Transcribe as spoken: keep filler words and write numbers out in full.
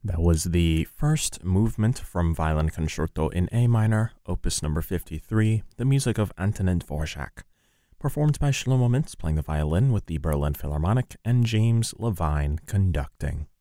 That was the first movement from Violin Concerto in A minor, opus number fifty-three, the music of Antonin Dvorak, performed by Shlomo Mintz playing the violin with the Berlin Philharmonic and James Levine conducting.